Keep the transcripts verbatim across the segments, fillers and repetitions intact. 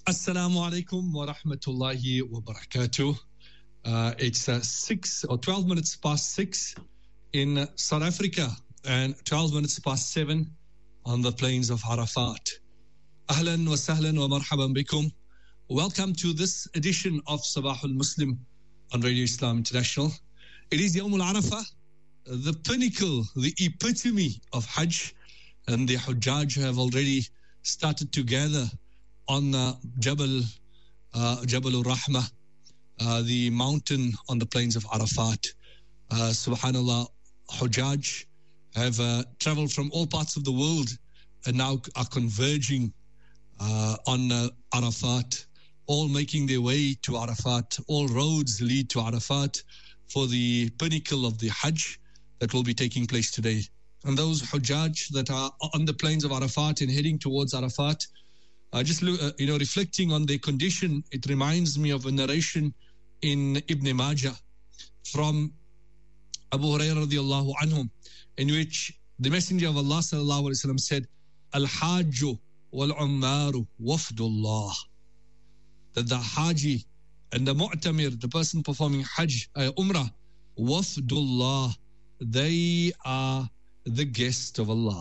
Assalamu alaikum wa rahmatullahi wa barakatuh. Uh, it's uh, six or twelve minutes past six in South Africa and twelve minutes past seven on the plains of Arafat. Ahlan wa sahlan wa marhaban bikum. Welcome to this edition of Sabahul Muslim on Radio Islam International. It is Yawm al-Arafah, the pinnacle, the epitome of Hajj, and the Hujjaj have already started to gather on uh, Jabal uh, Jabal al-Rahmah, uh, the mountain on the plains of Arafat. Uh, Subhanallah, Hujjaj have uh, traveled from all parts of the world and now are converging uh, on uh, Arafat, all making their way to Arafat. All roads lead to Arafat for the pinnacle of the Hajj that will be taking place today. And those Hujjaj that are on the plains of Arafat and heading towards Arafat, Uh, just look, uh, you know, reflecting on their condition, it reminds me of a narration in Ibn Majah from Abu Hurairah radiallahu anhu, in which the Messenger of Allah sallallahu alaihi wasallam said, "Al-Hajju wal-Ummaru wafdullah." That the Haji and the Mu'tamir, the person performing Hajj, uh, Umrah, wafdullah, they are the guest of Allah.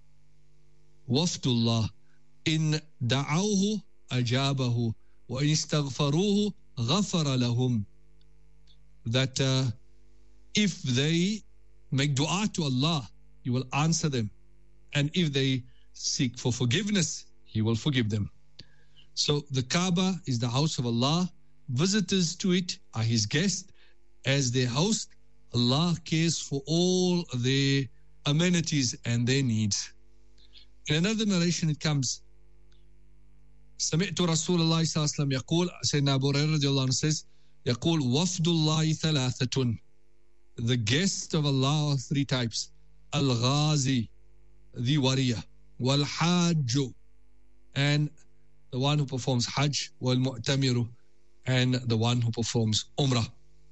Wafdullah. إن دعوه أجابه وإن استغفروه غفر لهم. That uh, if they make dua to Allah, He will answer them, and if they seek for forgiveness, He will forgive them. So the Kaaba is the house of Allah. Visitors to it are His guests. As their host, Allah cares for all their amenities and their needs. In another narration it comes, سمعت رسول الله صلى الله عليه وسلم يقول, Sayyidina Abu Hurairah رضي الله عنه says, يقول وفد الله ثلاثة. The guest of Allah are three types: Al-Ghazi, the warrior, Wal-Hajju, and the one who performs Hajj, Wal-Mu'tamiru, and the one who performs Umrah.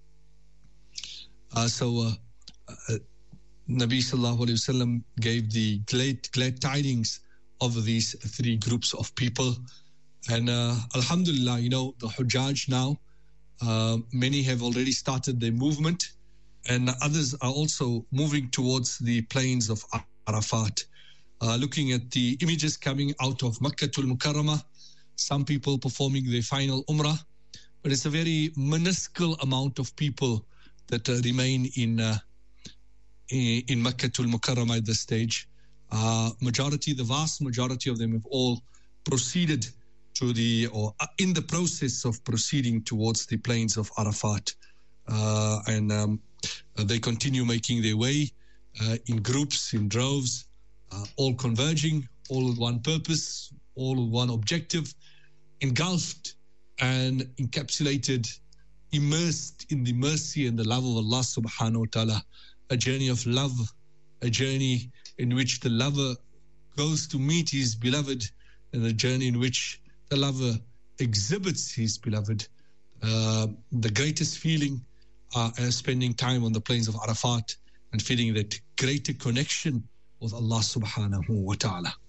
Uh, so uh, uh, Nabi sallallahu alayhi wasallam gave the glad, glad tidings of these three groups of people. And uh, Alhamdulillah, you know, the Hujjaj now, uh, many have already started their movement, and others are also moving towards the plains of Arafat. Uh, looking at the images coming out of Makkatul Mukarramah, some people performing their final Umrah, but it's a very minuscule amount of people that uh, remain in uh, in, in Makkatul Mukarramah at this stage. Uh, majority, the vast majority of them have all proceeded to the, or in the process of proceeding towards the plains of Arafat. Uh, and um, they continue making their way uh, in groups, in droves, uh, all converging, all with one purpose, all with one objective, engulfed and encapsulated, immersed in the mercy and the love of Allah subhanahu wa ta'ala. A journey of love, a journey in which the lover goes to meet his beloved, and a journey in which the lover exhibits his beloved. Uh, the greatest feeling uh, is spending time on the plains of Arafat and feeling that greater connection with Allah subhanahu wa ta'ala.